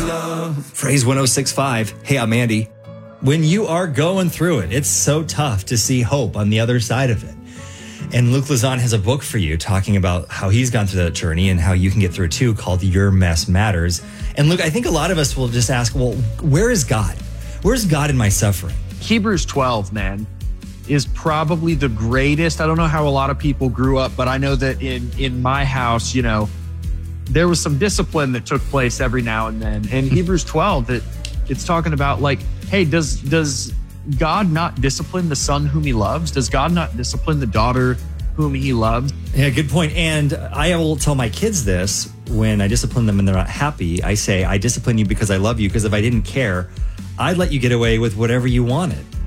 Phrase 1065. Hey, I'm Andy. When you are going through it, it's so tough to see hope on the other side of it. And Luke Lazon has a book for you talking about how he's gone through that journey and how you can get through it too, called Your Mess Matters. And Luke, I think a lot of us will just ask, well, where is God? Where's God in my suffering? Hebrews 12, man, is probably the greatest. I don't know how a lot of people grew up, but I know that in my house, you know, there was some discipline that took place every now and then. And Hebrews 12, it's talking about like, hey, does God not discipline the son whom he loves? Does God not discipline the daughter whom he loves? Yeah, good point. And I will tell my kids this when I discipline them and they're not happy. I say, I discipline you because I love you, because if I didn't care, I'd let you get away with whatever you wanted.